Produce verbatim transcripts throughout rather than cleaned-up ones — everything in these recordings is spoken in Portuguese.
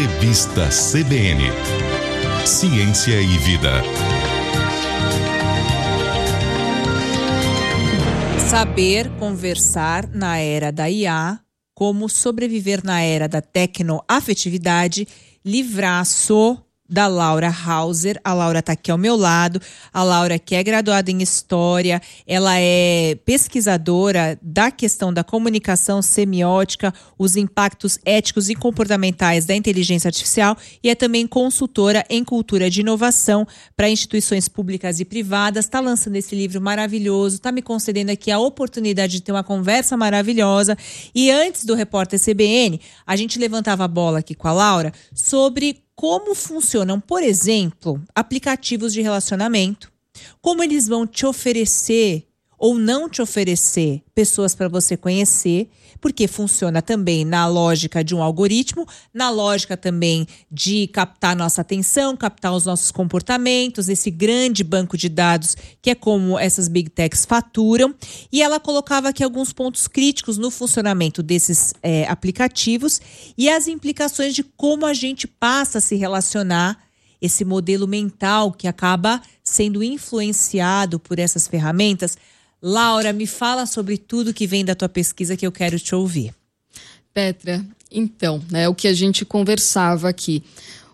Revista C B N. Ciência e Vida. Saber conversar na era da I A, como sobreviver na era da tecnoafetividade, livraço da Laura Hauser. A Laura está aqui ao meu lado. A Laura, que é graduada em História, ela é pesquisadora da questão da comunicação semiótica, os impactos éticos e comportamentais da inteligência artificial, e é também consultora em cultura de inovação para instituições públicas e privadas. Está lançando esse livro maravilhoso, está me concedendo aqui a oportunidade de ter uma conversa maravilhosa. E antes do Repórter C B N, a gente levantava a bola aqui com a Laura sobre como funcionam, por exemplo, aplicativos de relacionamento, como eles vão te oferecer ou não te oferecer pessoas para você conhecer, porque funciona também na lógica de um algoritmo, na lógica também de captar nossa atenção, captar os nossos comportamentos, esse grande banco de dados que é como essas big techs faturam. E ela colocava aqui alguns pontos críticos no funcionamento desses é, aplicativos e as implicações de como a gente passa a se relacionar, esse modelo mental que acaba sendo influenciado por essas ferramentas. Laura, me fala sobre tudo que vem da tua pesquisa, que eu quero te ouvir. Petra, então, né, o que a gente conversava aqui.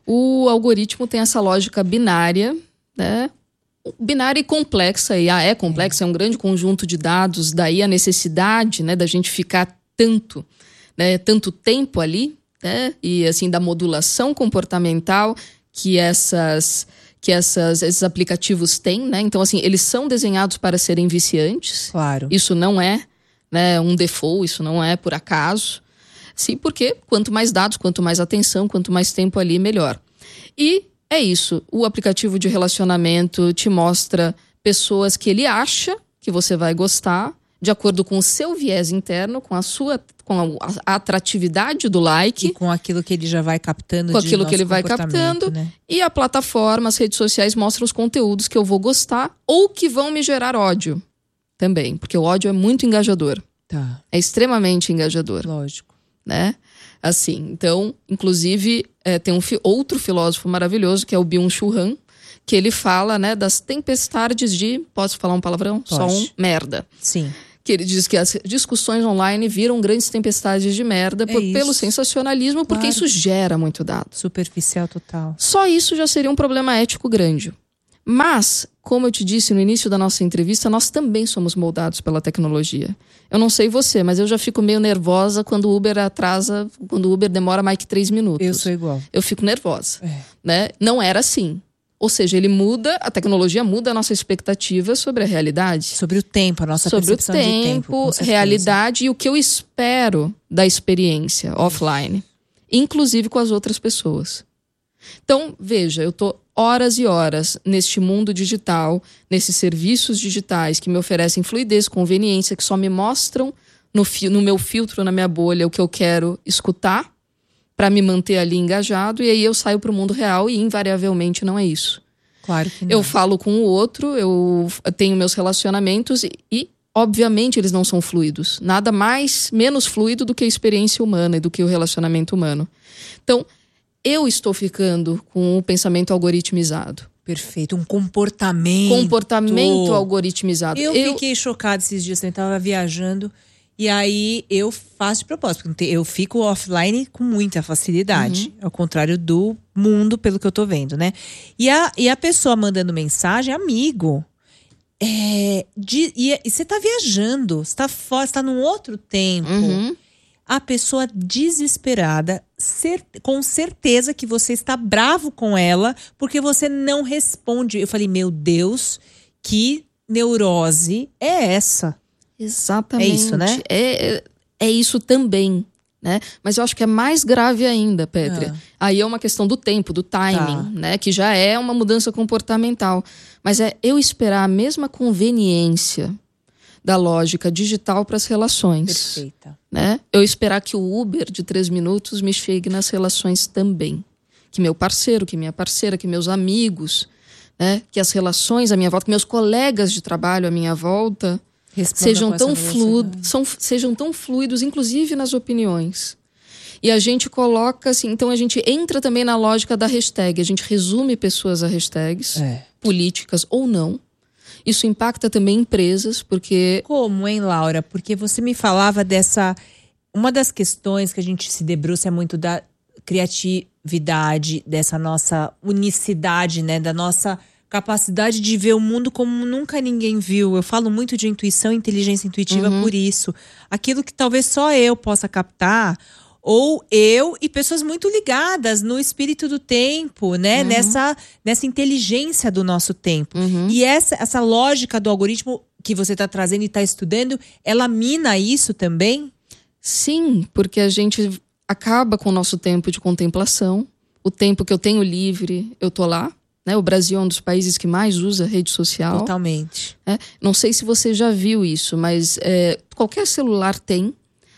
O algoritmo tem essa lógica binária, né? Binária e complexa, e a é complexa, é um grande conjunto de dados, daí a necessidade, né, da gente ficar tanto, né, tanto tempo ali, né, e assim, da modulação comportamental que essas... que essas, esses aplicativos têm, né? Então, assim, eles são desenhados para serem viciantes. Claro. Isso não é, né, um default, isso não é por acaso. Sim, porque quanto mais dados, quanto mais atenção, quanto mais tempo ali, melhor. E é isso. O aplicativo de relacionamento te mostra pessoas que ele acha que você vai gostar, de acordo com o seu viés interno, com a sua, com a, a atratividade do like. E com aquilo que ele já vai captando. Com de aquilo que ele vai comportamento, captando. né? E a plataforma, as redes sociais mostram os conteúdos que eu vou gostar ou que vão me gerar ódio também. Porque o ódio é muito engajador. Tá. É extremamente engajador. Lógico. Né? Assim, então, inclusive, é, tem um fi- outro filósofo maravilhoso, que é o Byung-Chul Han, que ele fala, né, das tempestades de... Posso falar um palavrão? Pode. Só um merda. Sim. Que ele diz que as discussões online viram grandes tempestades de merda por, É pelo isso. sensacionalismo, porque Claro. isso gera muito dado. Superficial total. Só isso já seria um problema ético grande. Mas, como eu te disse no início da nossa entrevista, nós também somos moldados pela tecnologia. Eu não sei você, mas eu já fico meio nervosa quando o Uber atrasa, quando o Uber demora mais que três minutos. Eu sou igual. Eu fico nervosa. É. Né? Não era assim. Ou seja, ele muda, a tecnologia muda a nossa expectativa sobre a realidade. Sobre o tempo, a nossa sobre o percepção de tempo. com tempo, certeza. realidade e o que eu espero da experiência offline, inclusive com as outras pessoas. Então, veja, eu tô horas e horas neste mundo digital, nesses serviços digitais que me oferecem fluidez, conveniência, que só me mostram no, fi- no meu filtro, na minha bolha, o que eu quero escutar para me manter ali engajado, e aí eu saio para o mundo real e invariavelmente não é isso. Claro que não. Eu falo com o outro, eu tenho meus relacionamentos e, e, obviamente, eles não são fluidos. Nada mais, menos fluido do que a experiência humana e do que o relacionamento humano. Então, eu estou ficando com o pensamento algoritmizado. Perfeito. Um comportamento. Comportamento algoritmizado. Eu, eu fiquei chocada esses dias, eu estava viajando e aí eu faço de propósito, porque eu fico offline com muita facilidade, Uhum. ao contrário do mundo, pelo que eu tô vendo, né? E a, e a pessoa mandando mensagem, amigo, é, de, e, e você tá viajando, você tá fora, você tá num outro tempo. Uhum. A pessoa desesperada, cer- com certeza que você está bravo com ela, porque você não responde. Eu falei, meu Deus, que neurose é essa? Exatamente. É isso, né? É, é, é isso também, né? Mas eu acho que é mais grave ainda, Pétria. Ah. Aí é uma questão do tempo, do timing, Tá. né? Que já é uma mudança comportamental. Mas é eu esperar a mesma conveniência da lógica digital para as relações. Perfeita. Né? Eu esperar que o Uber de três minutos me chegue nas relações também. Que meu parceiro, que minha parceira, que meus amigos, né? Que as relações à minha volta, que meus colegas de trabalho à minha volta Responda sejam com essa tão, fluidos, velocidade. são, sejam tão fluidos, inclusive nas opiniões. E a gente coloca assim, então a gente entra também na lógica da hashtag. A gente resume pessoas a hashtags, É. políticas ou não. Isso impacta também empresas, porque... Como, hein, Laura? Porque você me falava dessa... Uma das questões que a gente se debruça é muito da criatividade, dessa nossa unicidade, né? Da nossa capacidade de ver o mundo como nunca ninguém viu. Eu falo muito de intuição e inteligência intuitiva Uhum. por isso. Aquilo que talvez só eu possa captar, ou eu e pessoas muito ligadas no espírito do tempo, né? Uhum. Nessa, nessa inteligência do nosso tempo. Uhum. E essa, essa lógica do algoritmo que você está trazendo e está estudando, ela mina isso também? Sim, porque a gente acaba com o nosso tempo de contemplação. O tempo que eu tenho livre, eu tô lá. Né? O Brasil é um dos países que mais usa rede social. Totalmente. É, não sei se você já viu isso, mas é, qualquer celular tem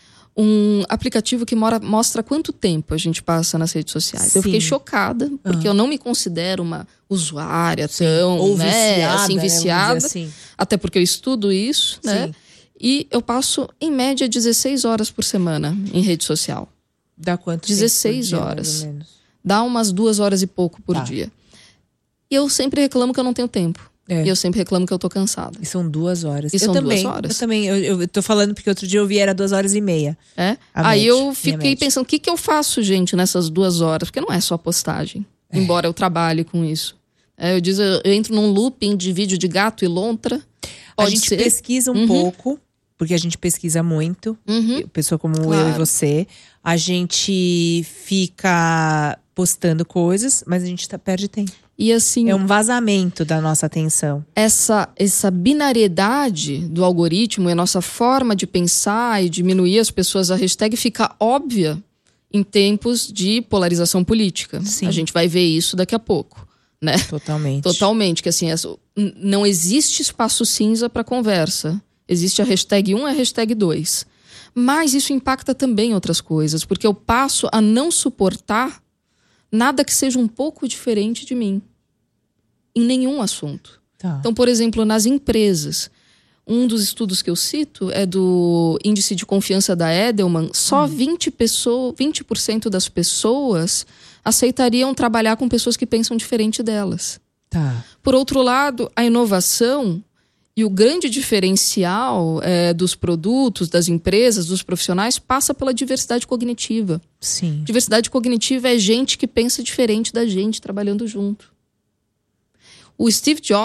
um aplicativo que mora, mostra quanto tempo a gente passa nas redes sociais. Sim. Eu fiquei chocada, porque Ah. eu não me considero uma usuária tão, Ou né, viciada, assim, né? Vamos viciada. dizer assim. Até porque eu estudo isso, né? Sim. E eu passo, em média, dezesseis horas por semana em rede social. Dá quanto dezesseis tempo por dia, horas. mais ou menos? Dá umas duas horas e pouco por Tá. dia. E eu sempre reclamo que eu não tenho tempo. É. E eu sempre reclamo que eu tô cansada. E são duas horas. E eu são duas também, horas. Eu também. Eu, eu tô falando porque outro dia eu vi era duas horas e meia. É? A Aí média, eu minha fiquei média. pensando, o que, que eu faço, gente, nessas duas horas? Porque não é só postagem, É. embora eu trabalhe com isso. É, eu, diz, eu, eu entro num looping de vídeo de gato e lontra. A Pode gente ser. pesquisa um Uhum. pouco, porque a gente pesquisa muito. Uhum. Pessoa como eu Claro. e você. A gente fica postando coisas, mas a gente tá, perde tempo. E assim, É um vazamento da nossa atenção. essa, essa binariedade do algoritmo e a nossa forma de pensar e diminuir as pessoas a hashtag fica óbvia em tempos de polarização política. Sim. A gente vai ver isso daqui a pouco, né? Totalmente. Totalmente, que assim, essa- n- não existe espaço cinza para conversa. Existe a hashtag um e a hashtag dois. Mas isso impacta também outras coisas, porque eu passo a não suportar nada que seja um pouco diferente de mim. Em nenhum assunto. Tá. Então, por exemplo, nas empresas, um dos estudos que eu cito é do índice de confiança da Edelman. Só vinte pessoas, vinte por cento das pessoas aceitariam trabalhar com pessoas que pensam diferente delas. Tá. Por outro lado, a inovação e o grande diferencial é, dos produtos, das empresas, dos profissionais, passa pela diversidade cognitiva. Sim. Diversidade cognitiva é gente que pensa diferente da gente trabalhando junto. O Steve Jobs